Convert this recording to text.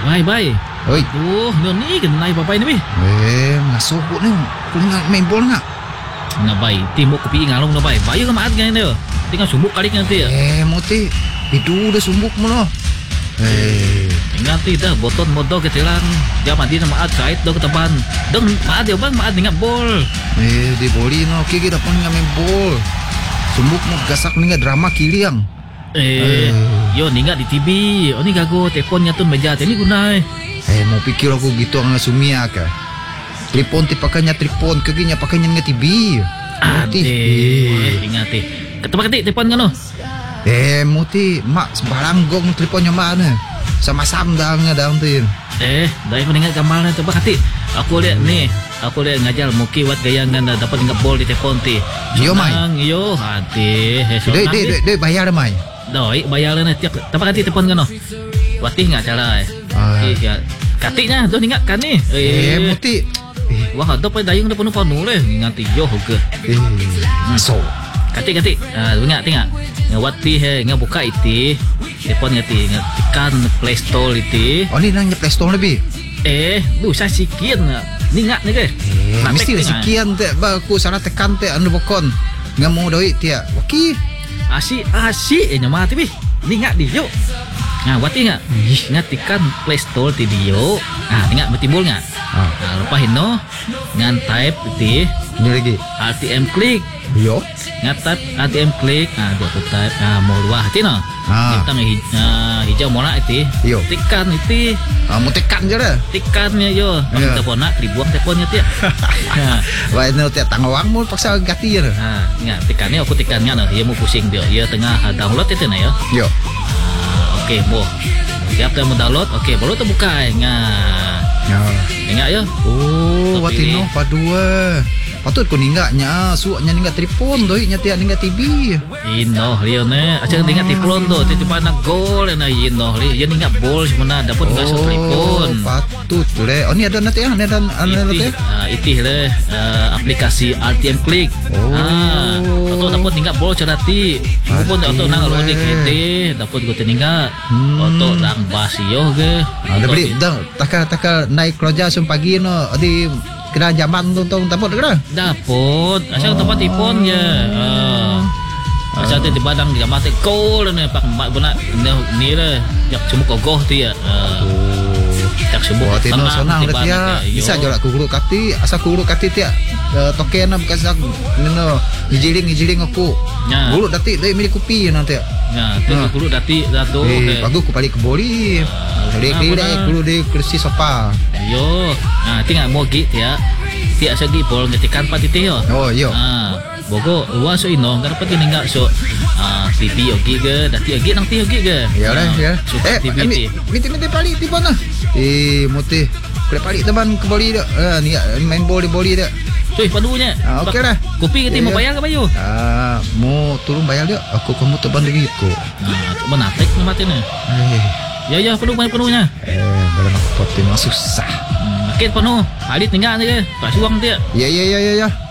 Bay. Oi. Ni kenai papai ni. Ngasuh ni. Kau nak main bola nak? Nga bay, timuk kopi ngalong na bay. Bayo ka maat ganyan dia. Tinggal sumbuk kali nanti. Moti. Itu dah sumbuk mo no. Nanti dah boton modal ketilang. Jaman di na maat kait do ketaban. Deng maat dia bang maat ingat bol. Di boli no kiki dapat nga main bol. Sumbuk mo gasak ni nga drama kiliang. Yo ningat di TV. Oh ni gago teleponnya tu meja ni gunai. Mau pikir aku gitu ang sumia ka. Telepon ti pakanya telepon kaginya pakanya nga TV. Ingat Ketempat ketik telepon kan no? Muti mak sembarang gong teleponnya mana? Sama-sama dah nga daun tu. Dah aku ingat gambarnya tepat ketik. Aku lihat ni. Aku lihat ngajar muki wat gaya nganda dapat ingat bol di telepon ti. Yo mai. Yo hati. Dek bayar mai. Doi bayar ni tiap tepat ketik telepon kan no? Watih enggak cara katiknya tu ingat kan ni. Muti. Wah ada pa dayung dah penuh leh nganti yo ke. So. Katik. Ingat tengok. Ngawati ngabuka iti. Telepon ngati ngatikan Play Store iti. Oh ni nang Play Store lebih. Saya sikian ningat ni ke. Mesti sikian te ba aku sana tekan te anu bokon. Ngamu doi tia. Okey. Asik nyama ti bi. Ningat di yuk. Wati enggak? Ngatikan Play Store ti dio. Ingat betimbul enggak? Lepas no ngan type iti. Ini lagi. RTM klik. Yo. Ngatap ATM klik. Dia tu type mau luah ti no. Hitam hijau mola iti. Yo. Tekan iti. Mau tekan je dah. Tekannya yo. Telepon nak dibuang teleponnya ti. Wah ini tiap tangawang mau paksa ganti je. Ingat tekannya aku tekannya no. Dia mau pusing dia. Dia tengah download itu na yo. Yo. Okey, mau. Siap dah mau download. Okey, baru tu buka. Ingat ya. Wati no padua. Patut ko ninggaknya, suaknya ninggat telepon doi nya tiak ninggat TV. Ino liyo ne, aja ninggat telepon do, tiba nak gol na ino li, ya ninggat bol semana dapat ngasih telepon. Patut le. Oh ni ada nanti ni ada nanti. Itih le aplikasi RTM klik. Atau dapat ninggat bol cerati. Pun atau nang loading kete, dapat go ninggat. Atau nang basio ge. Ada beli dah takal naik kerja sem pagi no di kena zaman tu dapat ke? Dapat. Asal tempat telefon je. Asal tu di badang di mata call ni pak mak benak ni lah. Jak semua kogoh tu ya. Jak semua. Tino senang dah dia. Bisa je lah guru kati. Asal guru kati dia token nak bekas no hijiling aku. Guru dati dari milik kopi nanti. Tu guru dati datu. Bagus aku balik ke boli. Guru di kursi sofa. Yo. Tinggal mau git ya. Tiak segi bol ngetikan patiti yo. Oh yo. Bogo luas so ino ngar pati ningga so TV yogi ge dati yogi nang ti yogi ge. Ya lah ya. Miti pali ti bona. Muti. Pali teman ke boli dak. Ni main boli dak. Cuy padunya. Okey dah. Kopi kita mau bayar ke bayu? Mau turun bayar dia. Aku kamu teban lagi ko. Menatek ni mati ni. Ya penuhnya. Dalam aku pati susah. Makin penuh. Alit tinggal je. Pas uang dia. Ya.